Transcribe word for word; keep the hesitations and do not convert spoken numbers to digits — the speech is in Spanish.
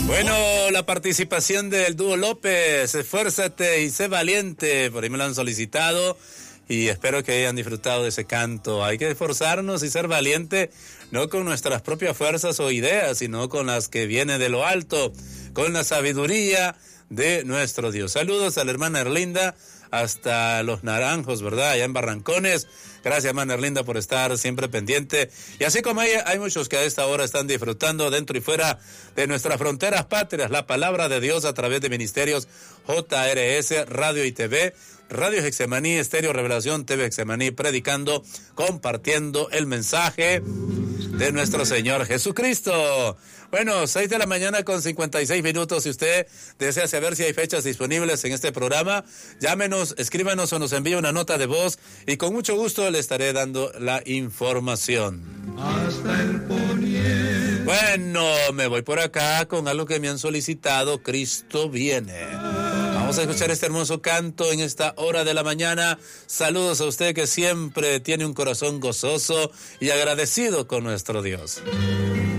Bueno, la participación del dúo López, esfuérzate y sé valiente, por ahí me lo han solicitado y espero que hayan disfrutado de ese canto. Hay que esforzarnos y ser valiente, no con nuestras propias fuerzas o ideas, sino con las que vienen de lo alto, con la sabiduría de nuestro Dios. Saludos a la hermana Erlinda hasta Los Naranjos, ¿verdad? Allá en Barrancones. Gracias, hermana Erlinda, por estar siempre pendiente. Y así como hay, hay muchos que a esta hora están disfrutando dentro y fuera de nuestras fronteras patrias, la palabra de Dios a través de ministerios J R S, Radio y T V, Radio Getsemaní, Estéreo Revelación, T V Getsemaní, predicando, compartiendo el mensaje de nuestro Señor Jesucristo. Bueno, seis de la mañana con cincuenta y seis minutos. Si usted desea saber si hay fechas disponibles en este programa, llámenos, escríbanos o nos envíe una nota de voz y con mucho gusto le estaré dando la información. Hasta el poniente. Bueno, me voy por acá con algo que me han solicitado. Cristo viene. Vamos a escuchar este hermoso canto en esta hora de la mañana. Saludos a usted que siempre tiene un corazón gozoso y agradecido con nuestro Dios.